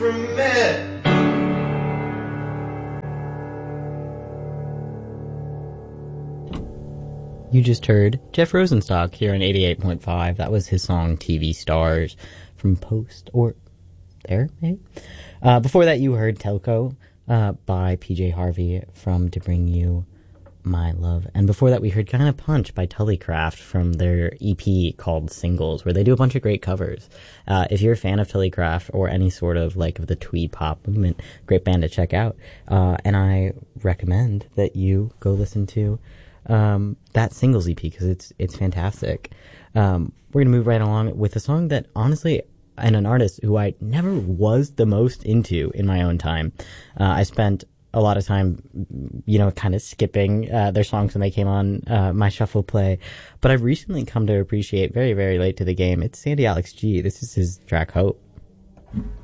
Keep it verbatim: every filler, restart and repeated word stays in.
You just heard Jeff Rosenstock here on eighty-eight point five. That was his song T V Stars from Post, or there, maybe? Uh, before that, you heard Telco uh, by P J Harvey from To Bring You My Love. And before that, we heard Kinda Punch by Tullycraft from their E P called Singles, where they do a bunch of great covers. Uh, if you're a fan of Tullycraft or any sort of like of the twee pop movement, great band to check out. Uh, and I recommend that you go listen to um, that Singles E P because it's it's fantastic. Um, we're gonna move right along with a song that honestly, and an artist who I never was the most into in my own time. Uh, I spent a lot of time, you know, kind of skipping uh, their songs when they came on uh, my shuffle play. But I've recently come to appreciate very, very late to the game. It's Sandy Alex G. This is his track Hope.